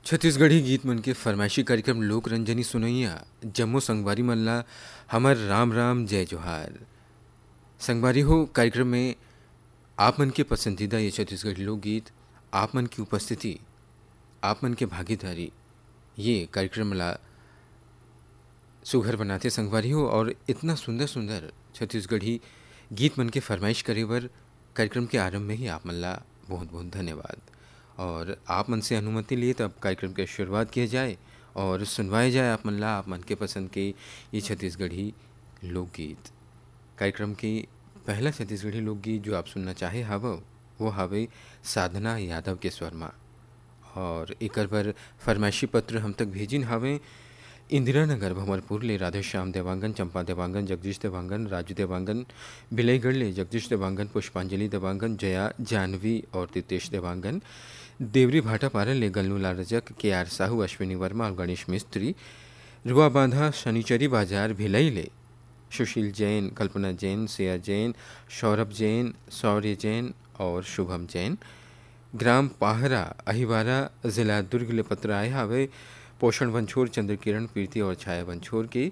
छत्तीसगढ़ी गीत मन के फरमाइशी कार्यक्रम लोक रंजनी सुनैया जम्मो संगवारी मन ला हमर राम राम जय जोहार। संगवारी हो कार्यक्रम में आप मन के पसंदीदा ये छत्तीसगढ़ी लोकगीत, आप मन की उपस्थिति, आप मन के भागीदारी ये कार्यक्रम ला सुघर बनाते संगवारी हो। और इतना सुंदर सुंदर छत्तीसगढ़ी गीत मन के फरमाइश करे बर कार्यक्रम के आरंभ में ही आप मन ला बहुत बहुत धन्यवाद। और आप मन से अनुमति लिए तब कार्यक्रम की शुरुआत किया जाए और सुनवाए जाए आप मन ला आप मन के पसंद के ये छत्तीसगढ़ी लोकगीत। कार्यक्रम के पहला छत्तीसगढ़ी लोकगीत जो आप सुनना चाहे हवो वो हवे साधना यादव के स्वर में। और एकर बर फरमाइशी पत्र हम तक भेजिन हवे इंदिरा नगर भंवरपुर ले राधे श्याम देवांगन, चंपा देवांगन, जगदीश देवांगन, राजू देवांगन, बिलईगढ़ ले जगदीश देवांगन, पुष्पांजलि देवांगन, जया जानवी और तितेश देवांगन, देवरी भाटापारा ले गल्लू लाल रजक, के आर साहू, अश्विनी वर्मा और गणेश मिस्त्री, रुआ बांधा शनिचरी बाजार भिलई ले सुशील जैन, कल्पना जैन, सिया जैन, सौरभ जैन, शौर्य जैन और शुभम जैन, ग्राम पाहरा अहिवारा जिला दुर्ग ले पत्र आए हवे पोषण वंछोर, चंद्रकिरण कीर्ति और छाया वंछोर के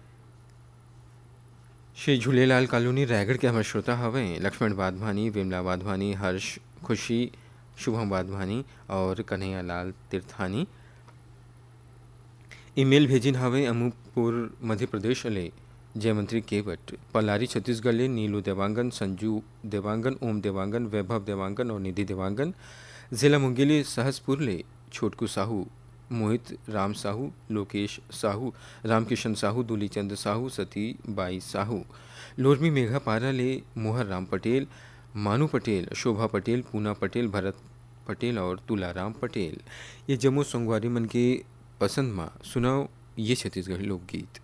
श्री झूलेलाल कॉलोनी रायगढ़ के हमारे श्रोता हवे लक्ष्मण वाधवानी, विमला वाधवानी, हर्ष, खुशी, शुभम वाधवानी और कन्हैया लाल तीर्थानी। ईमेल भेजिन हवे अमूपुर मध्य प्रदेश ले जयमंत्री केवट, पलारी छत्तीसगढ़ ले नीलू देवांगन, संजू देवांगन, ओम देवांगन, वैभव देवांगन और निधि देवांगन, जिला मुंगेली सहसपुर ले छोटकू साहू, मोहित राम साहू, लोकेश साहू, रामकिशन साहू, दूलीचंद साहू, सती बाई साहू, लोरमी मेघा पारा ले मोहर राम पटेल, मानू पटेल, शोभा पटेल, पूना पटेल, भरत पटेल और तुलाराम पटेल। ये जम्मू संगवारी मन के पसंद में सुनाओ ये छत्तीसगढ़ी लोकगीत।